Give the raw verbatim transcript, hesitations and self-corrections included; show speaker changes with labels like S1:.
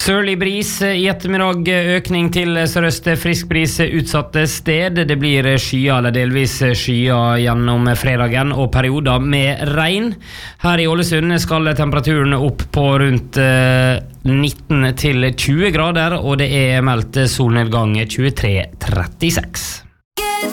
S1: Sørlig bris i ettermiddag, økning til sørøst frisk bris utsatte sted. Det blir skyer eller delvis skyer gjennom fredagen og perioder med regn. Her i Ålesund skal temperaturen opp på rundt nitten til tjue grader, og det er meldt solnedgang tjuetre trettiseks.